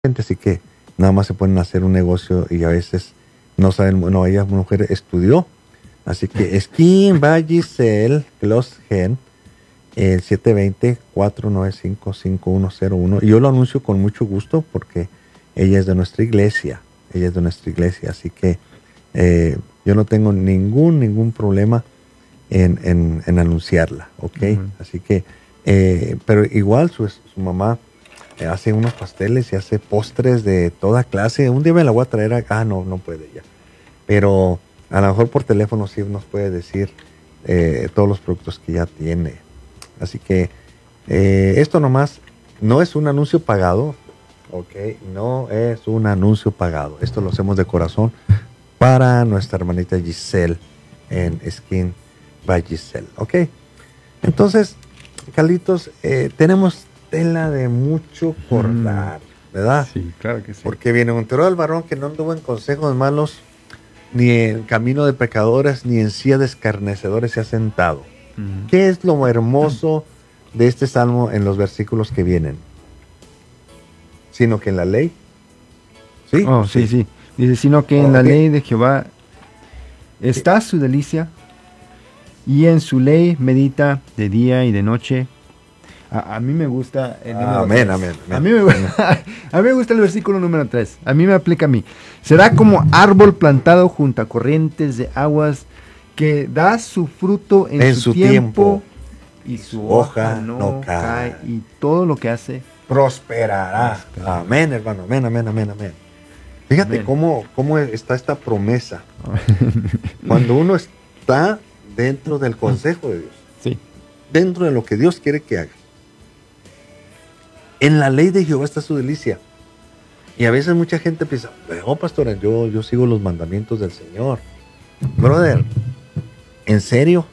gente, así que nada más se ponen a hacer un negocio y a veces no saben, bueno, ella mujer estudió, así que Skin by Giselle Glosgen, el 720-495-5101, y yo lo anuncio con mucho gusto porque ella es de nuestra iglesia, así que yo no tengo ningún problema en anunciarla, ¿ok? Así que, pero igual su mamá hace unos pasteles y hace postres de toda clase. Un día me la voy a traer acá. No puede ya. Pero a lo mejor por teléfono sí nos puede decir todos los productos que ya tiene. Así que esto nomás no es un anuncio pagado. Ok, no es un anuncio pagado. Esto lo hacemos de corazón para nuestra hermanita Giselle en Skin by Giselle. Ok, entonces, Carlitos, tenemos tela de mucho cortar, ¿verdad? Sí, claro que sí. Porque bienaventurado el varón que no anduvo en consejos malos, ni en camino de pecadores, ni en silla de escarnecedores se ha sentado. ¿Qué es lo hermoso de este salmo en los versículos que vienen? Sino que en la ley. ¿Sí? Oh, sí. Dice, sino que en la ley de Jehová está su delicia, y en su ley medita de día y de noche. A mí me gusta el número 3. Amén. A mí me gusta el versículo número 3. A mí me aplica a mí. Será como árbol plantado junto a corrientes de aguas, que da su fruto en su tiempo, y su hoja no cae, y todo lo que hace prosperará. Amén, hermano. Amén. Fíjate cómo está esta promesa. Cuando uno está dentro del consejo de Dios. Sí. Dentro de lo que Dios quiere que haga. En la ley de Jehová está su delicia. Y a veces mucha gente piensa, oh, pastor, yo sigo los mandamientos del Señor. Brother, ¿en serio?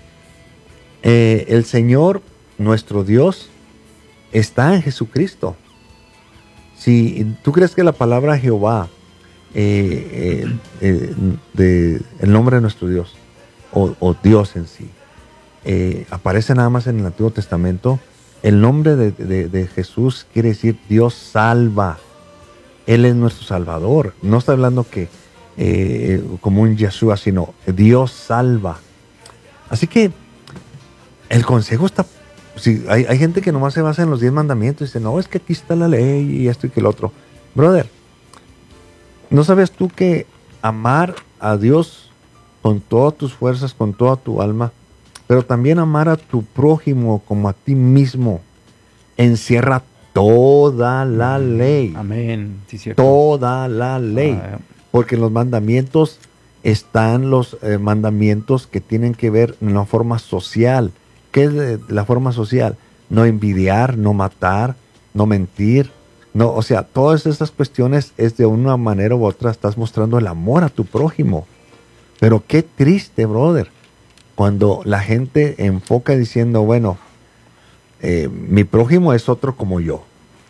El Señor, nuestro Dios, está en Jesucristo. Si tú crees que la palabra Jehová, el nombre de nuestro Dios, o Dios en sí, aparece nada más en el Antiguo Testamento, el nombre de Jesús quiere decir Dios salva. Él es nuestro Salvador. No está hablando que como un Yeshua, sino Dios salva. Así que el consejo está... Si hay gente que nomás se basa en los 10 mandamientos y dice, no, es que aquí está la ley y esto y que el otro. Brother, ¿no sabes tú que amar a Dios con todas tus fuerzas, con toda tu alma, pero también amar a tu prójimo como a ti mismo, encierra toda la ley? Amén. Sí, cierto. Toda la ley. Porque en los mandamientos están los mandamientos que tienen que ver en la forma social. ¿Qué es la forma social? No envidiar, no matar, no mentir. No, o sea, todas estas cuestiones es de una manera u otra estás mostrando el amor a tu prójimo. Pero qué triste, brother, cuando la gente enfoca diciendo, bueno, mi prójimo es otro como yo.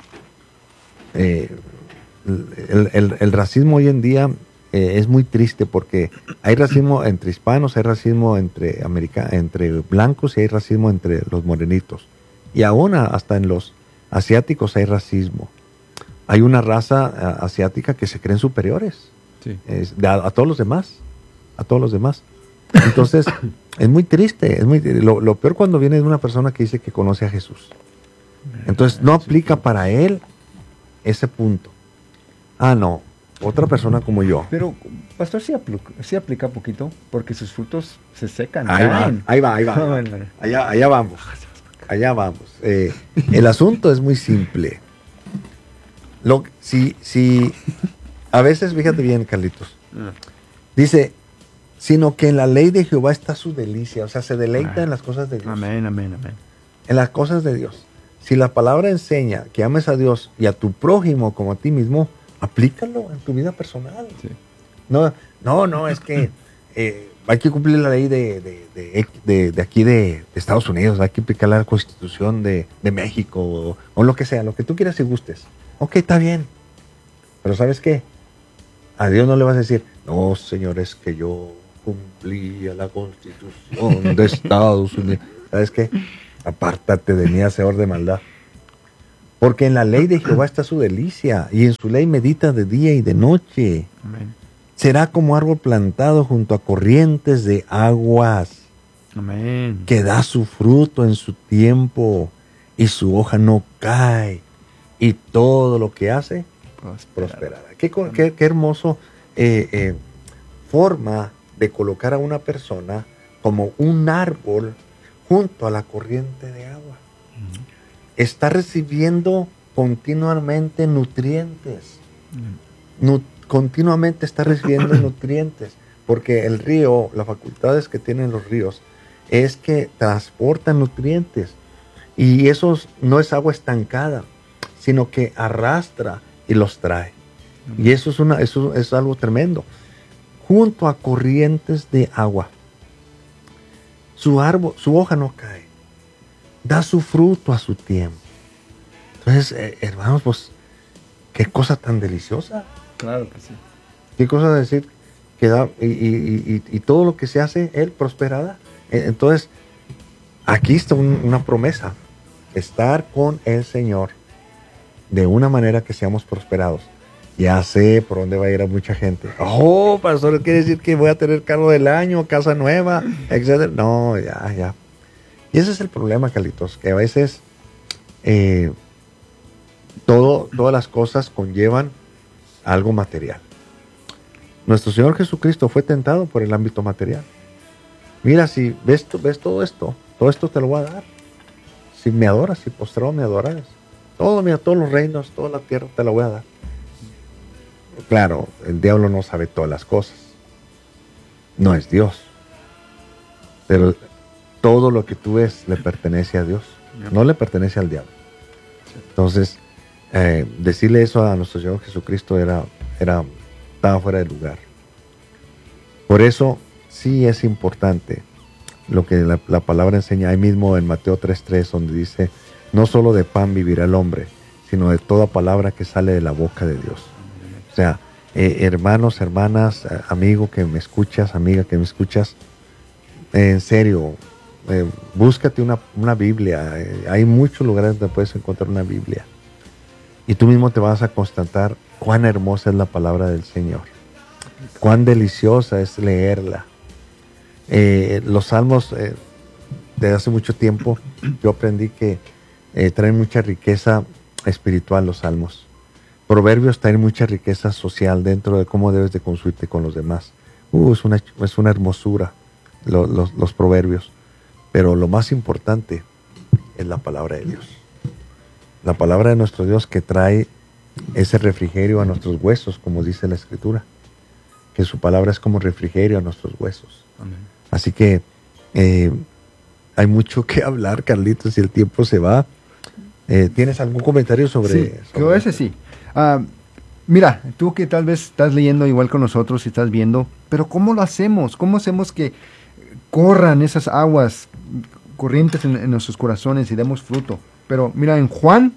El racismo hoy en día es muy triste porque hay racismo entre hispanos, hay racismo entre blancos y hay racismo entre los morenitos. Y aún hasta en los asiáticos hay racismo. Hay una raza asiática que se creen superiores a todos los demás. A todos los demás. Entonces, es muy triste. Lo peor cuando viene de una persona que dice que conoce a Jesús. Entonces, no aplica para él ese punto. No, otra persona como yo. Pero, pastor, sí aplica poquito, porque sus frutos se secan. Ahí va. Allá vamos. El asunto es muy simple. Si a veces, fíjate bien, Carlitos, dice, sino que en la ley de Jehová está su delicia, o sea, se deleita en las cosas de Dios. Amén. En las cosas de Dios. Si la palabra enseña que ames a Dios y a tu prójimo como a ti mismo, aplícalo en tu vida personal. Sí. No, es que hay que cumplir la ley de aquí de Estados Unidos, hay que aplicar la Constitución de México o lo que sea, lo que tú quieras y gustes. Ok, está bien. Pero ¿sabes qué? A Dios no le vas a decir, no, señores, que yo cumplía la Constitución de Estados Unidos. ¿Sabes qué? Apártate de mí, hacedor de maldad. Porque en la ley de Jehová está su delicia, y en su ley medita de día y de noche. Amén. Será como árbol plantado junto a corrientes de aguas, Amén. que da su fruto en su tiempo, y su hoja no cae, y todo lo que hace prosperará. Qué hermoso forma de colocar a una persona como un árbol junto a la corriente de agua. Está recibiendo continuamente nutrientes. Continuamente está recibiendo nutrientes. Porque el río, las facultades que tienen los ríos, es que transportan nutrientes. Y eso no es agua estancada, sino que arrastra y los trae. Y eso es algo tremendo. Junto a corrientes de agua. Su hoja no cae. Da su fruto a su tiempo. Entonces, hermanos, pues, qué cosa tan deliciosa. Claro que sí. Qué cosa decir que da, y todo lo que se hace, Él prosperará. Entonces, aquí está una promesa. Estar con el Señor de una manera que seamos prosperados. Ya sé por dónde va a ir a mucha gente. Oh, pastor, ¿quiere decir que voy a tener carro del año, casa nueva, etcétera? No, ya. Y ese es el problema, Carlitos, que a veces todas las cosas conllevan algo material. Nuestro Señor Jesucristo fue tentado por el ámbito material. Mira, si ves todo esto te lo voy a dar. Si me adoras, si postrado me adorarás. Todos los reinos, toda la tierra te la voy a dar. Claro, el diablo no sabe todas las cosas. No es Dios. Pero todo lo que tú ves le pertenece a Dios. No le pertenece al diablo. Entonces, decirle eso a nuestro Señor Jesucristo estaba fuera de lugar. Por eso, sí es importante lo que la palabra enseña ahí mismo en Mateo 3:3, donde dice, no solo de pan vivirá el hombre, sino de toda palabra que sale de la boca de Dios. O sea, hermanos, hermanas, amigo que me escuchas, amiga que me escuchas, en serio, búscate una Biblia. Hay muchos lugares donde puedes encontrar una Biblia. Y tú mismo te vas a constatar cuán hermosa es la palabra del Señor. Cuán deliciosa es leerla. Los salmos, desde hace mucho tiempo, yo aprendí que traen mucha riqueza espiritual los salmos. Proverbios traen mucha riqueza social dentro de cómo debes de conducirte con los demás. Es una hermosura los proverbios. Pero lo más importante es la palabra de Dios. La palabra de nuestro Dios que trae ese refrigerio a nuestros huesos, como dice la Escritura. Que su palabra es como refrigerio a nuestros huesos. Amén. Así que hay mucho que hablar, Carlitos, si el tiempo se va. ¿Tienes algún comentario sobre yo ese sí. Mira, tú que tal vez estás leyendo igual con nosotros y estás viendo, pero ¿cómo lo hacemos? ¿Cómo hacemos que corran esas aguas corrientes en nuestros corazones y demos fruto? Pero mira, en Juan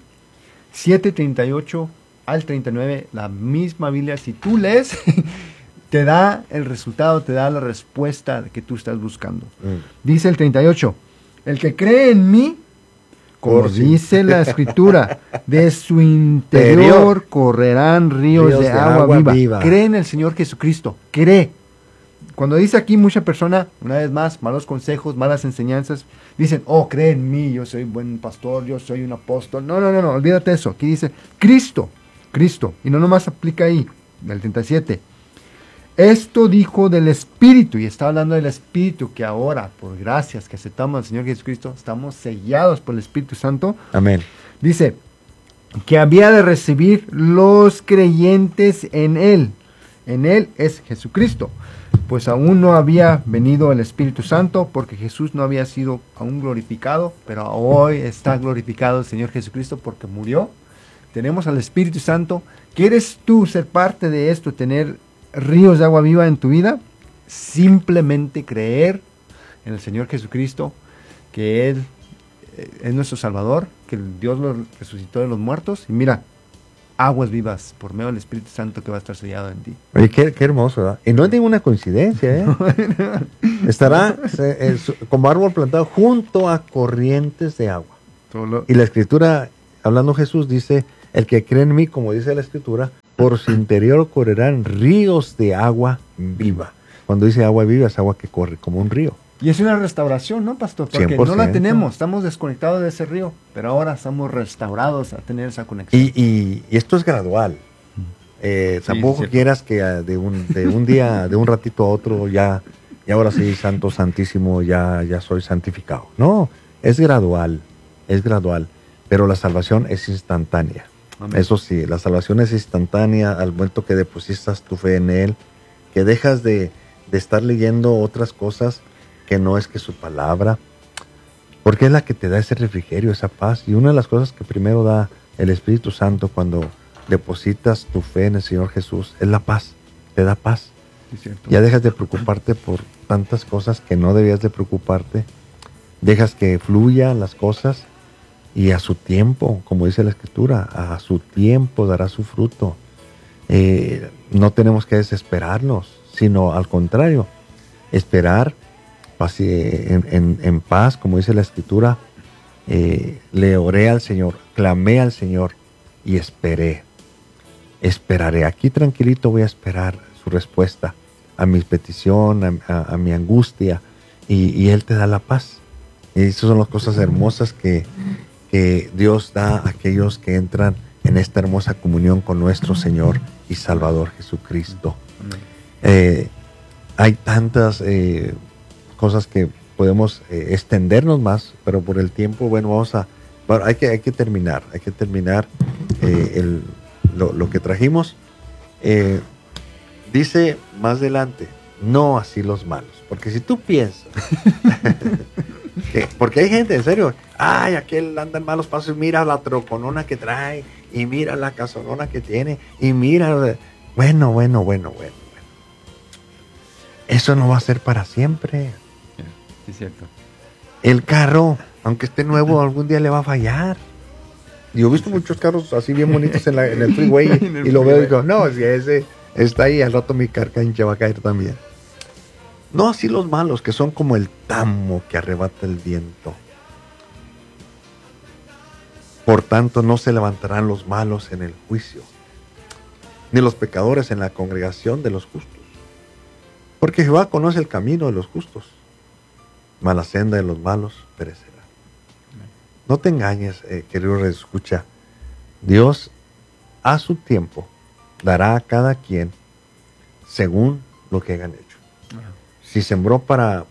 7:38 al 39, la misma Biblia, si tú lees, te da el resultado, te da la respuesta que tú estás buscando. Dice el 38, el que cree en mí, como dice la Escritura, de su interior correrán ríos de agua viva. Cree en el Señor Jesucristo, cree. Cuando dice aquí mucha persona, una vez más, malos consejos, malas enseñanzas, dicen, cree en mí, yo soy buen pastor, yo soy un apóstol. No, olvídate eso. Aquí dice, Cristo, y no nomás aplica ahí, del 37. Esto dijo del Espíritu, y está hablando del Espíritu, que ahora, por gracias que aceptamos al Señor Jesucristo, estamos sellados por el Espíritu Santo. Amén. Dice, que había de recibir los creyentes en Él. En Él es Jesucristo. Pues aún no había venido el Espíritu Santo, porque Jesús no había sido aún glorificado, pero hoy está glorificado el Señor Jesucristo porque murió. Tenemos al Espíritu Santo. ¿Quieres tú ser parte de esto, tener ríos de agua viva en tu vida? Simplemente creer en el Señor Jesucristo, que Él es nuestro Salvador, que Dios lo resucitó de los muertos, y mira, aguas vivas por medio del Espíritu Santo que va a estar sellado en ti. Oye, qué hermoso, ¿verdad? Y no es ninguna coincidencia, ¿eh? Estará como árbol plantado junto a corrientes de agua. Y la Escritura hablando Jesús, dice, el que cree en mí, como dice la Escritura, por su interior correrán ríos de agua viva. Cuando dice agua viva, es agua que corre como un río. Y es una restauración, ¿no, pastor? Porque 100%. no la tenemos, estamos desconectados de ese río, pero ahora estamos restaurados a tener esa conexión. Y esto es gradual. Tampoco quieras que de un día, de un ratito a otro, ya y ahora sí, santo, santísimo, ya soy santificado. No, es gradual, pero la salvación es instantánea. Amén. Eso sí, la salvación es instantánea al momento que depositas tu fe en Él, que dejas de estar leyendo otras cosas que no es que su palabra, porque es la que te da ese refrigerio, esa paz. Y una de las cosas que primero da el Espíritu Santo cuando depositas tu fe en el Señor Jesús es la paz, te da paz. Ya dejas de preocuparte por tantas cosas que no debías de preocuparte, dejas que fluyan las cosas y a su tiempo, como dice la Escritura, a su tiempo dará su fruto. No tenemos que desesperarnos, sino al contrario, esperar en paz, como dice la Escritura. Le oré al Señor, clamé al Señor y esperaré. Aquí tranquilito voy a esperar su respuesta a mi petición, a mi angustia, y Él te da la paz. Y esas son las cosas hermosas que Dios da a aquellos que entran en esta hermosa comunión con nuestro Señor y Salvador Jesucristo. Hay tantas cosas que podemos extendernos más, pero por el tiempo, bueno, hay que terminar lo que trajimos. Dice más adelante, no así los malos, porque si tú piensas, porque hay gente, en serio, ay, aquel anda en malos pasos, mira la troconona que trae, y mira la casonona que tiene, y mira, bueno, eso no va a ser para siempre. Sí, es cierto. El carro, aunque esté nuevo, algún día le va a fallar. Yo he visto muchos carros así bien bonitos en el freeway y lo veo y digo, no, si ese está ahí, al rato mi carcancha va a caer también. No así los malos, que son como el tamo que arrebata el viento. Por tanto, no se levantarán los malos en el juicio, ni los pecadores en la congregación de los justos. Porque Jehová conoce el camino de los justos, mas la senda de los malos perecerá. No te engañes, querido escucha. Dios a su tiempo dará a cada quien según lo que hayan hecho. Si sembró para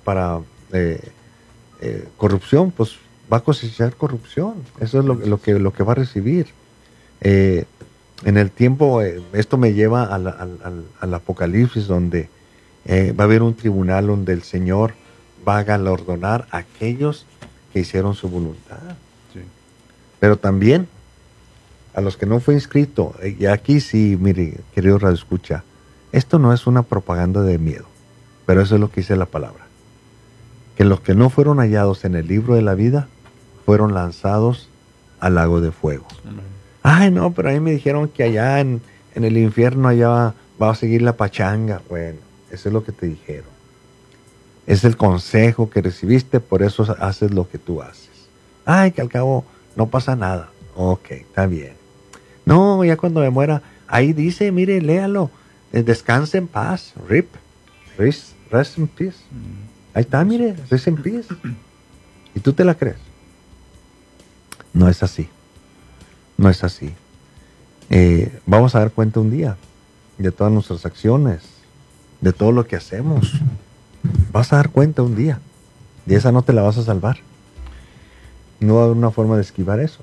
corrupción, pues va a cosechar corrupción. Eso es lo que va a recibir. En el tiempo, esto me lleva al Apocalipsis, donde va a haber un tribunal donde el Señor va a galardonar a aquellos que hicieron su voluntad. Sí. Pero también a los que no fue inscrito. Y aquí sí, mire, querido Radio Escucha, esto no es una propaganda de miedo, pero eso es lo que dice la palabra. Que los que no fueron hallados en el libro de la vida fueron lanzados al lago de fuego. Amén. Ay, no, pero a mí me dijeron que allá en el infierno allá va a seguir la pachanga. Bueno, eso es lo que te dijeron. Es el consejo que recibiste, por eso haces lo que tú haces. Ay, que al cabo no pasa nada. Ok, está bien. No, ya cuando me muera, ahí dice, mire, léalo. Descanse en paz. Rest in peace. Ahí está, mire, rest in peace. ¿Y tú te la crees? No es así. No es así. Vamos a dar cuenta un día de todas nuestras acciones, de todo lo que hacemos. Vas a dar cuenta un día. De esa no te la vas a salvar. No va a haber una forma de esquivar eso.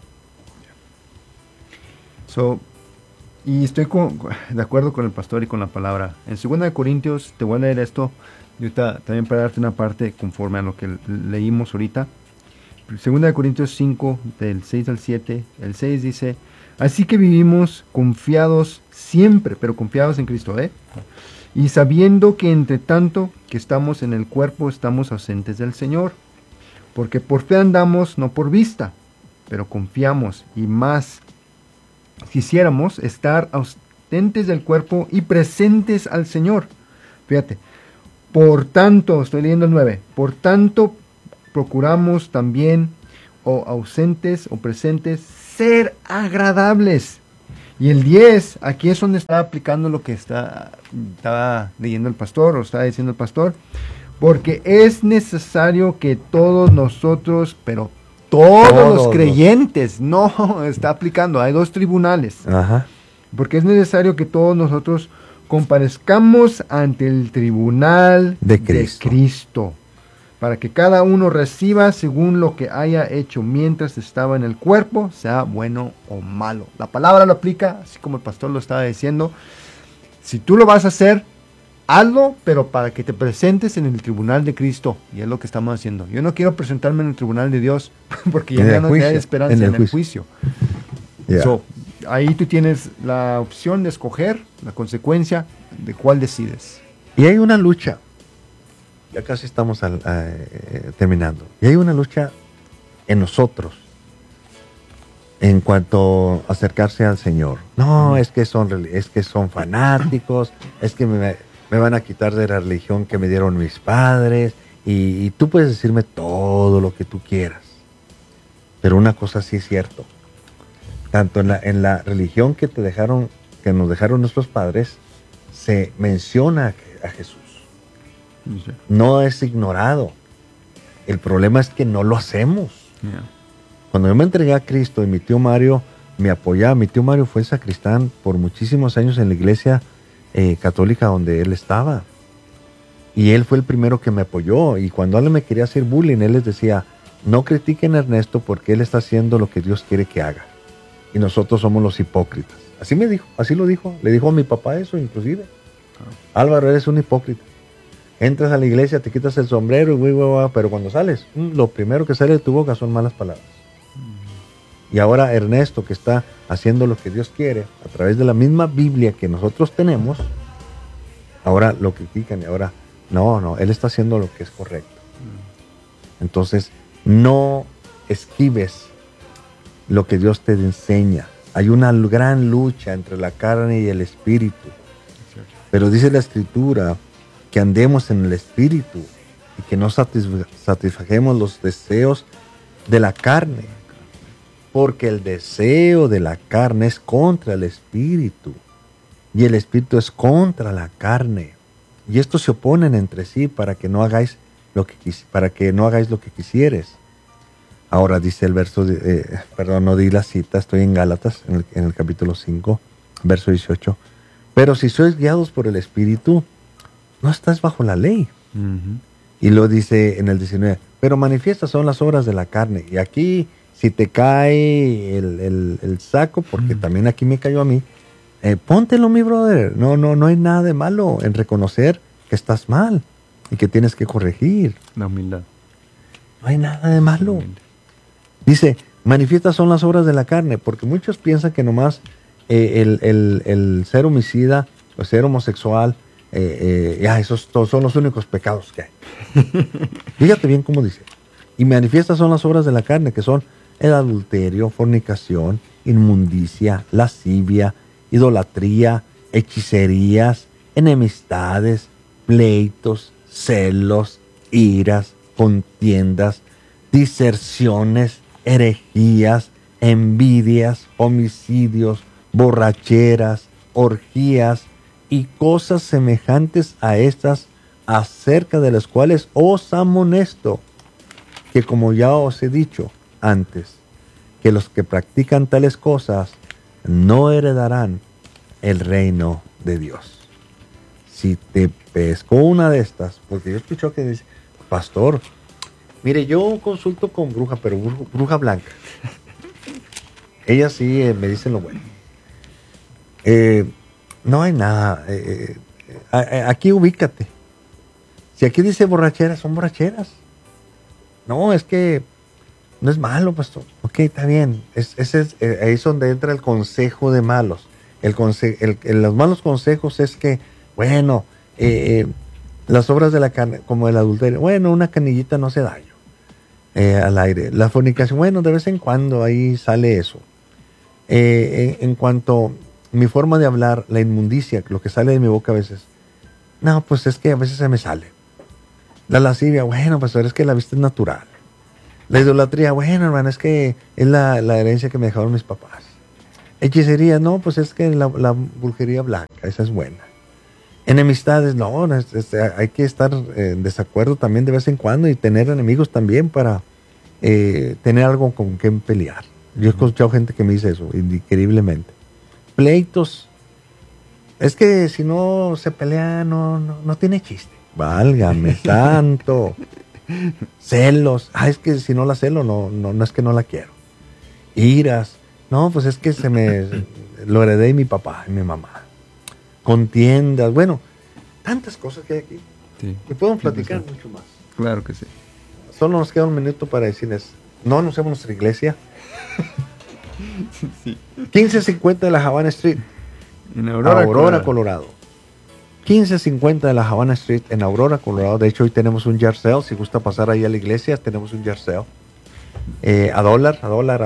Y estoy de acuerdo con el pastor y con la palabra. En 2 Corintios, te voy a leer esto, y ahorita también para darte una parte conforme a lo que leímos ahorita. 2 Corintios 5, del 6 al 7, el 6 dice, así que vivimos confiados siempre, pero confiados en Cristo, y sabiendo que entre tanto que estamos en el cuerpo, estamos ausentes del Señor. Porque por fe andamos, no por vista, pero confiamos, y más quisiéramos estar ausentes del cuerpo y presentes al Señor. Fíjate, por tanto, estoy leyendo el 9, por tanto procuramos también, o ausentes o presentes, ser agradables. Y el 10, aquí es donde está aplicando lo que estaba leyendo el pastor, o estaba diciendo el pastor, porque es necesario que todos nosotros, pero todos los creyentes, no, está aplicando, hay 2 tribunales, Ajá. porque es necesario que todos nosotros comparezcamos ante el tribunal de Cristo, para que cada uno reciba según lo que haya hecho mientras estaba en el cuerpo, sea bueno o malo. La palabra lo aplica, así como el pastor lo estaba diciendo. Si tú lo vas a hacer, hazlo, pero para que te presentes en el tribunal de Cristo. Y es lo que estamos haciendo. Yo no quiero presentarme en el tribunal de Dios, porque ya no hay esperanza en el juicio. Yeah. So, ahí tú tienes la opción de escoger la consecuencia de cuál decides. Y hay una lucha. Ya casi estamos terminando. Y hay una lucha en nosotros en cuanto a acercarse al Señor. No, es que son fanáticos, es que me van a quitar de la religión que me dieron mis padres, y tú puedes decirme todo lo que tú quieras. Pero una cosa sí es cierto. Tanto en la religión que nos dejaron nuestros padres, se menciona a Jesús. No es ignorado. El problema es que no lo hacemos. Yeah. Cuando yo me entregué a Cristo y mi tío Mario me apoyaba, mi tío Mario fue sacristán por muchísimos años en la iglesia católica donde él estaba. Y él fue el primero que me apoyó. Y cuando alguien me quería hacer bullying, él les decía, no critiquen a Ernesto porque él está haciendo lo que Dios quiere que haga. Y nosotros somos los hipócritas. Así me dijo, así lo dijo. Le dijo a mi papá eso inclusive. Álvaro, eres un hipócrita. Entras a la iglesia, te quitas el sombrero y pero cuando sales, lo primero que sale de tu boca son malas palabras. Y ahora Ernesto, que está haciendo lo que Dios quiere, a través de la misma Biblia que nosotros tenemos, ahora lo critican y ahora, no, él está haciendo lo que es correcto. Entonces, no esquives lo que Dios te enseña. Hay una gran lucha entre la carne y el espíritu. Pero dice la Escritura que andemos en el espíritu y que no satisfagemos los deseos de la carne, porque el deseo de la carne es contra el espíritu y el espíritu es contra la carne, y estos se oponen entre sí para que no hagáis lo que quisieres. Ahora dice el verso, no di la cita, estoy en Gálatas, en el capítulo 5, verso 18. Pero si sois guiados por el Espíritu, no estás bajo la ley. Uh-huh. Y lo dice en el 19, pero manifiestas son las obras de la carne. Y aquí, si te cae el saco, porque también aquí me cayó a mí, póntelo, mi brother. No hay nada de malo en reconocer que estás mal y que tienes que corregir. La humildad. No hay nada de malo. Dice, manifiestas son las obras de la carne, porque muchos piensan que nomás el ser homicida o ser homosexual, esos son los únicos pecados que hay. Fíjate bien cómo dice. Y manifiestas son las obras de la carne, que son el adulterio, fornicación, inmundicia, lascivia, idolatría, hechicerías, enemistades, pleitos, celos, iras, contiendas, diserciones, herejías, envidias, homicidios, borracheras, orgías y cosas semejantes a estas, acerca de las cuales os amonesto, que como ya os he dicho antes, que los que practican tales cosas no heredarán el reino de Dios. Si te pescó una de estas, porque yo escucho que dice, pastor, mire, yo consulto con bruja, pero bruja blanca. Ella sí me dice lo bueno. No hay nada. Aquí ubícate. Si aquí dice borracheras, son borracheras. No, es que no es malo, pastor. Ok, está bien. Ahí es donde entra el consejo de malos. Los malos consejos es que, bueno, las obras de la carne, como el adulterio, bueno, una canillita no hace daño al aire. La fornicación, bueno, de vez en cuando ahí sale eso. En cuanto a mi forma de hablar, la inmundicia, lo que sale de mi boca a veces, no, pues es que a veces se me sale. La lascivia, bueno, pastor, es que la vista es natural. La idolatría, bueno, hermano, es que es la herencia que me dejaron mis papás. Hechicería, no, pues es que la brujería blanca, esa es buena. Enemistades, no, hay que estar en desacuerdo también de vez en cuando y tener enemigos también para tener algo con qué pelear. Yo he escuchado gente que me dice eso, increíblemente. Pleitos, es que si no se pelea no tiene chiste. Válgame santo. Celos, es que si no la celo, no es que no la quiero. Iras, no, pues es que lo heredé de mi papá y mi mamá. Contiendas, bueno, tantas cosas que hay aquí. Sí. Que podemos platicar mucho más. Claro que sí. Solo nos queda un minuto para decirles, no anunciamos nuestra iglesia. Sí. 1550 de la Havana Street, En Aurora, Colorado. 1550 de la Havana Street en Aurora, Colorado. De hecho, hoy tenemos un yard sale. Si gusta pasar ahí a la iglesia, tenemos un yard sale. A dólar.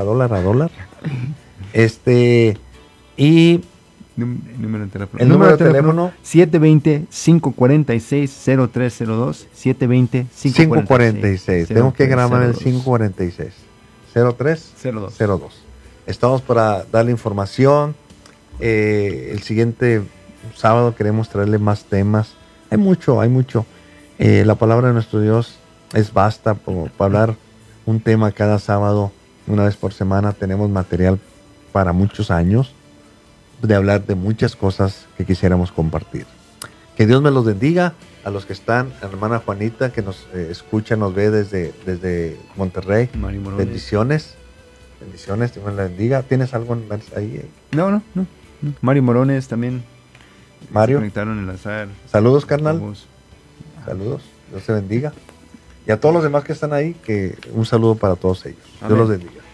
Y número de teléfono. El número de teléfono 720-546-0302. 720-546. Tengo que grabar el 546. 0302. Estamos para darle información. El siguiente sábado queremos traerle más temas. Hay mucho. La palabra de nuestro Dios es vasta para hablar un tema cada sábado, una vez por semana. Tenemos material para muchos años de hablar de muchas cosas que quisiéramos compartir. Que Dios me los bendiga. A los que están, a la hermana Juanita que nos escucha, nos ve desde Monterrey. Bendiciones, Dios me la bendiga. ¿Tienes algo ahí? No. Mario Morones también. Mario. Se conectaron en el azar. Saludos, carnal. Saludos. Dios te bendiga. Y a todos los demás que están ahí, que un saludo para todos ellos. Amén. Dios los bendiga.